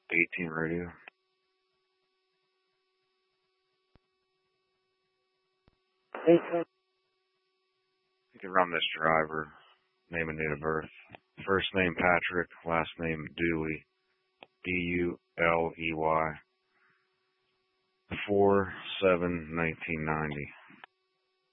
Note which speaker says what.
Speaker 1: 18 radio. You can run this driver, name and date of birth. First name Patrick, last name Dooley, Duley, 4/7/1990.